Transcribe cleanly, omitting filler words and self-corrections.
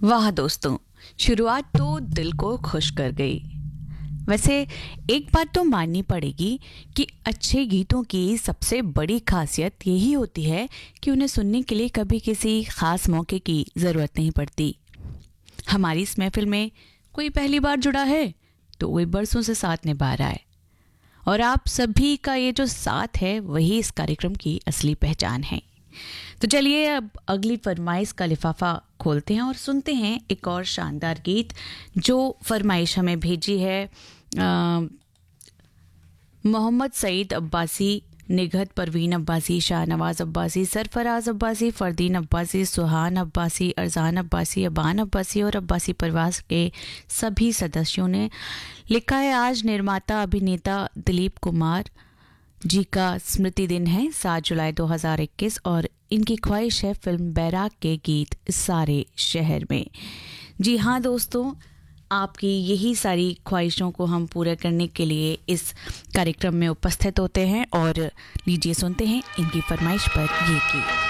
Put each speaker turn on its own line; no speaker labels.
वाह दोस्तों, शुरुआत तो दिल को खुश कर गई। वैसे एक बात तो माननी पड़ेगी कि अच्छे गीतों की सबसे बड़ी खासियत यही होती है कि उन्हें सुनने के लिए कभी किसी ख़ास मौके की ज़रूरत नहीं पड़ती। हमारी इस महफिल में कोई पहली बार जुड़ा है तो कोई बरसों से साथ निभा रहा है, और आप सभी का ये जो साथ है वही इस कार्यक्रम की असली पहचान है। तो चलिए अब अगली फरमाइश का लिफाफा खोलते हैं और सुनते हैं एक और शानदार गीत जो फरमाइश हमें भेजी है मोहम्मद सईद अब्बासी, निगहत परवीन अब्बासी, शाहनवाज अब्बासी, सरफराज अब्बासी, फरदीन अब्बासी, सुहान अब्बासी, अरजान अब्बासी, अबान अब्बासी और अब्बासी परिवार के सभी सदस्यों ने लिखा है। आज निर्माता अभिनेता दिलीप कुमार जी का स्मृति दिन है 7 जुलाई 2021 और इनकी ख्वाहिश है फिल्म बैराग के गीत सारे शहर में। जी हाँ दोस्तों, आपकी यही सारी ख्वाहिशों को हम पूरा करने के लिए इस कार्यक्रम में उपस्थित होते हैं और लीजिए सुनते हैं इनकी फरमाइश पर ये गीत।